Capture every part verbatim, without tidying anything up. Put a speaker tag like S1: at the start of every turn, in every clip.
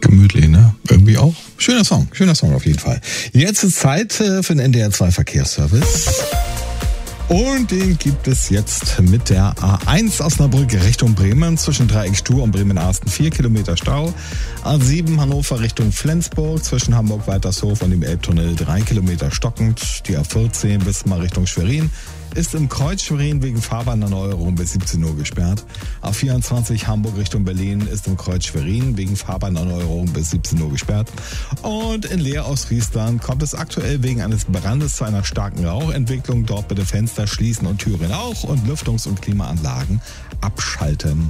S1: Gemütlich, ne? Irgendwie auch. Schöner Song, schöner Song auf jeden Fall. Jetzt ist Zeit für den N D R zwei Verkehrsservice. Und den gibt es jetzt mit der A eins Osnabrück Richtung Bremen zwischen Dreiecksstuhl und Bremen-Arsten vier Kilometer Stau. A sieben Hannover Richtung Flensburg zwischen Hamburg-Weitershof und dem Elbtunnel drei Kilometer stockend. Die A vierzehn Wismar Richtung Schwerin ist im Kreuz Schwerin wegen Fahrbahnerneuerung bis siebzehn Uhr gesperrt. A vierundzwanzig Hamburg Richtung Berlin ist im Kreuz Schwerin wegen Fahrbahnerneuerung bis siebzehn Uhr gesperrt. Und in Leer aus Friesland kommt es aktuell wegen eines Brandes zu einer starken Rauchentwicklung. Dort bitte Fenster schließen und Türen auch und Lüftungs- und Klimaanlagen abschalten.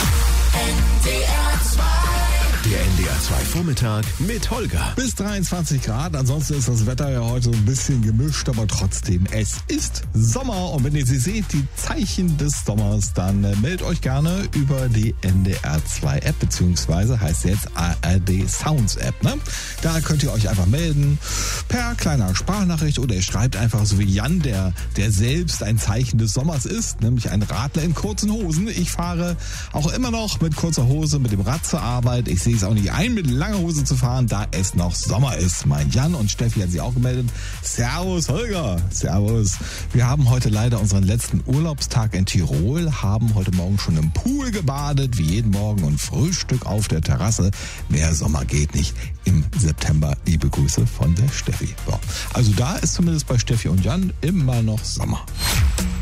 S2: Der N D R zwei Vormittag mit Holger.
S1: Bis dreiundzwanzig Grad, ansonsten ist das Wetter ja heute so ein bisschen gemischt, aber trotzdem, es ist Sommer. Und wenn ihr sie seht, die Zeichen des Sommers, dann äh, meldet euch gerne über die N D R zwei App, beziehungsweise heißt sie jetzt A R D Sounds App. Ne? Da könnt ihr euch einfach melden per kleiner Sprachnachricht oder ihr schreibt einfach so wie Jan, der, der selbst ein Zeichen des Sommers ist, nämlich ein Radler in kurzen Hosen. Ich fahre auch immer noch mit kurzer Hose mit dem Rad zur Arbeit. Ich sehe es auch nicht ein, mit langer Hose zu fahren, da es noch Sommer ist. Mein Jan und Steffi hat sich auch gemeldet. Servus, Holger. Servus. Wir haben heute leider unseren letzten Urlaubstag in Tirol, haben heute Morgen schon im Pool gebadet, wie jeden Morgen, und Frühstück auf der Terrasse. Mehr Sommer geht nicht im September. Liebe Grüße von der Steffi. So. Also da ist zumindest bei Steffi und Jan immer noch Sommer.